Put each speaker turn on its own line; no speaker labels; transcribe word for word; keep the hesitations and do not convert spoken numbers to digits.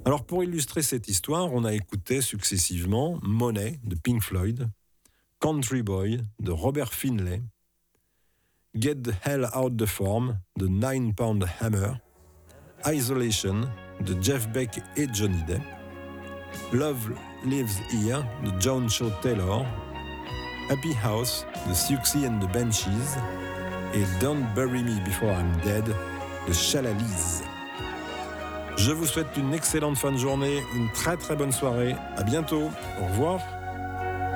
Alors pour illustrer cette histoire, on a écouté successivement Money de Pink Floyd, Country Boy de Robert Finlay, Get the Hell Out the Form de Nine Pound Hammer, Isolation de Jeff Beck et Johnny Depp, Love Lives Here de John Shaw Taylor, Happy House de Siouxsie and the Banshees et Don't Bury Me Before I'm Dead de Chalalise. Je vous souhaite une excellente fin de journée, une très très bonne soirée. À bientôt. Au revoir.